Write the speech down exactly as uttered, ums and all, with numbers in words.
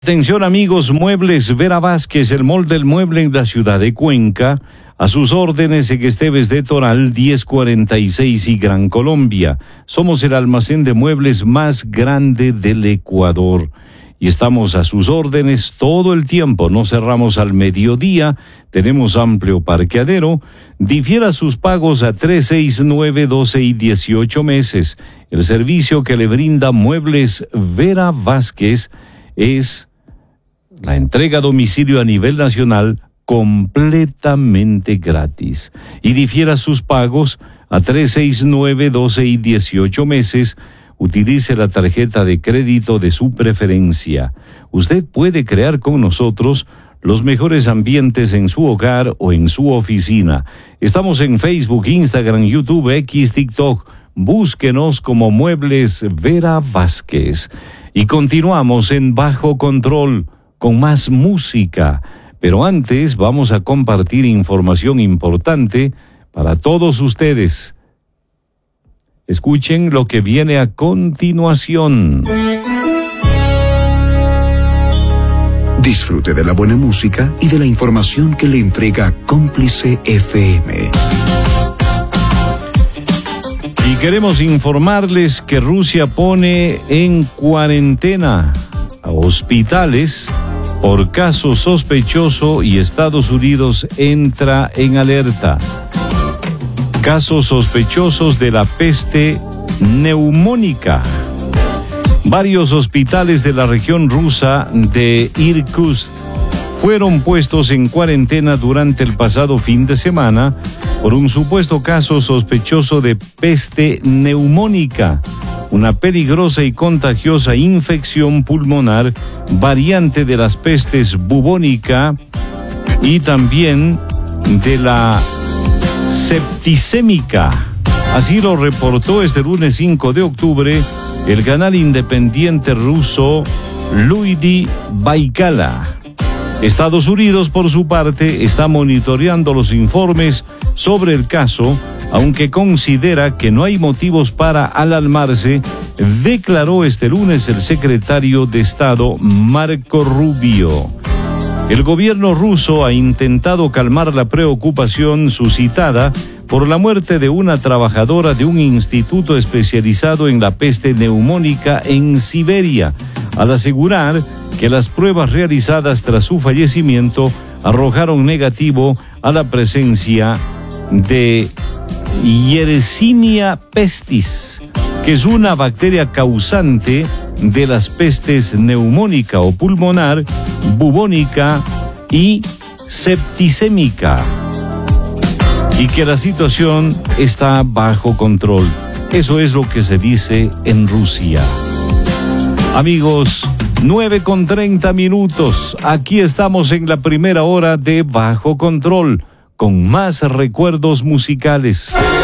Atención amigos, Muebles Vera Vázquez, el molde del mueble en la ciudad de Cuenca, a sus órdenes en Esteves de Toral diez cuarenta y seis y Gran Colombia. Somos el almacén de muebles más grande del Ecuador y estamos a sus órdenes todo el tiempo. No cerramos al mediodía, tenemos amplio parqueadero. Difiera sus pagos a tres, seis, nueve, doce y dieciocho meses. El servicio que le brinda Muebles Vera Vázquez es la entrega a domicilio a nivel nacional completamente gratis. Y difiera sus pagos a tres, seis, nueve, doce y dieciocho meses. Utilice la tarjeta de crédito de su preferencia. Usted puede crear con nosotros los mejores ambientes en su hogar o en su oficina. Estamos en Facebook, Instagram, YouTube, X, TikTok. Búsquenos como Muebles Vera Vázquez. Y continuamos en Bajo Control con más música. Pero antes vamos a compartir información importante para todos ustedes. Escuchen lo que viene a continuación. Disfrute de la buena música y de la información que le entrega Cómplice F M. Y queremos informarles que Rusia pone en cuarentena a hospitales por caso sospechoso y Estados Unidos entra en alerta. Casos sospechosos de la peste neumónica. Varios hospitales de la región rusa de Irkutsk fueron puestos en cuarentena durante el pasado fin de semana por un supuesto caso sospechoso de peste neumónica, una peligrosa y contagiosa infección pulmonar variante de las pestes bubónica y también de la septicémica. Así lo reportó este lunes cinco de octubre el canal independiente ruso Luidi Baikala. Estados Unidos, por su parte, está monitoreando los informes sobre el caso, aunque considera que no hay motivos para alarmarse, declaró este lunes el secretario de Estado Marco Rubio. El gobierno ruso ha intentado calmar la preocupación suscitada por la muerte de una trabajadora de un instituto especializado en la peste neumónica en Siberia, al asegurar que las pruebas realizadas tras su fallecimiento arrojaron negativo a la presencia de Yersinia pestis, que es una bacteria causante de las pestes neumónica o pulmonar, bubónica y septicémica, y que la situación está bajo control. Eso es lo que se dice en Rusia. Amigos, nueve con treinta minutos. Aquí estamos en la primera hora de Bajo Control, con más recuerdos musicales.